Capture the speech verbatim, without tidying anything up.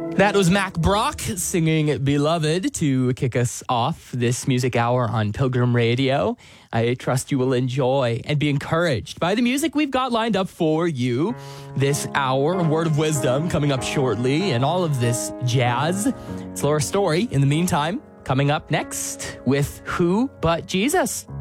That was Mac Brock singing Beloved to kick us off this music hour on Pilgrim Radio. I trust you will enjoy and be encouraged by the music we've got lined up for you this hour. A word of wisdom coming up shortly and all of this jazz. It's Laura's story. In the meantime, coming up next with Who But Jesus?